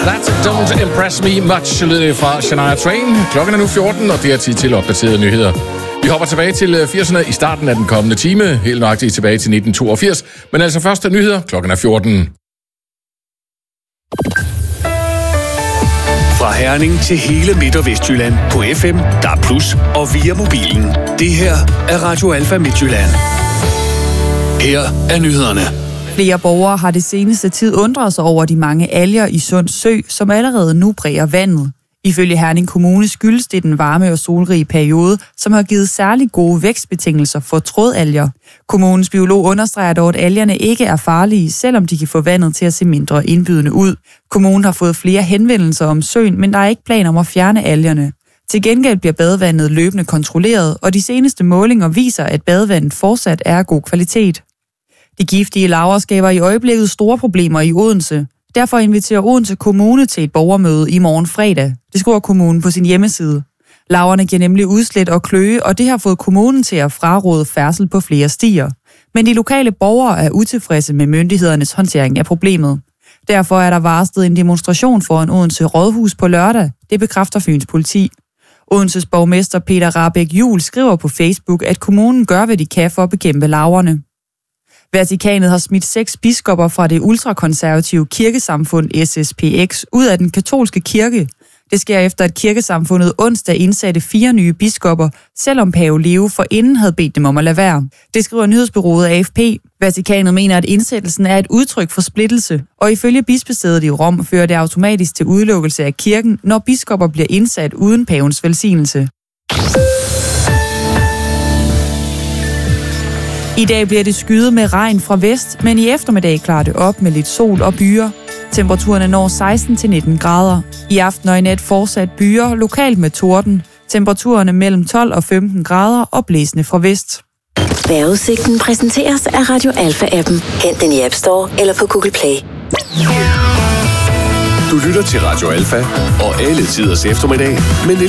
That don't impress me much, lyder fra Shania Twain. Klokken er nu 14, og det er tid til opdaterede nyheder. Vi hopper tilbage til 80'erne i starten af den kommende time, helt nøjagtigt tilbage til 1982. Men altså første nyheder, klokken er 14. Fra Herning til hele Midt- og Vestjylland på FM, DAB+, og via mobilen. Det her er Radio Alfa Midtjylland. Her er nyhederne. Flere borgere har det seneste tid undret sig over de mange alger i Sunds Sø, som allerede nu præger vandet. Ifølge Herning Kommune skyldes det den varme og solrige periode, som har givet særlig gode vækstbetingelser for trådalger. Kommunens biolog understreger dog, at algerne ikke er farlige, selvom de kan få vandet til at se mindre indbydende ud. Kommunen har fået flere henvendelser om søen, men der er ikke planer om at fjerne algerne. Til gengæld bliver badevandet løbende kontrolleret, og de seneste målinger viser, at badevandet fortsat er af god kvalitet. De giftige larver skaber i øjeblikket store problemer i Odense. Derfor inviterer Odense Kommune til et borgermøde i morgen fredag. Det skriver kommunen på sin hjemmeside. Larverne giver nemlig udslæt og kløe, og det har fået kommunen til at fraråde færdsel på flere stier. Men de lokale borgere er utilfredse med myndighedernes håndtering af problemet. Derfor er der varslet en demonstration foran Odense Rådhus på lørdag. Det bekræfter Fyns politi. Odenses borgmester Peter Rahbæk Juhl skriver på Facebook, at kommunen gør, hvad de kan for at bekæmpe larverne. Vatikanet har smidt 6 biskopper fra det ultrakonservative kirkesamfund SSPX ud af den katolske kirke. Det sker efter, at kirkesamfundet onsdag indsatte 4 nye biskopper, selvom pave Leo forinden havde bedt dem om at lade være. Det skriver nyhedsbureauet AFP. Vatikanet mener, at indsættelsen er et udtryk for splittelse, og ifølge bispesædet i Rom fører det automatisk til udelukkelse af kirken, når biskopper bliver indsat uden pavens velsignelse. I dag bliver det skyet med regn fra vest, men i eftermiddag klarer det op med lidt sol og byer. Temperaturerne når 16-19 grader. I aften og i nat fortsat byer, lokalt med torden. Temperaturerne mellem 12 og 15 grader og blæsende fra vest. Vejrudsigten præsenteres af Radio Alfa-appen. Hent den i App Store eller på Google Play. Du lytter til Radio Alfa og alle tiders eftermiddag, men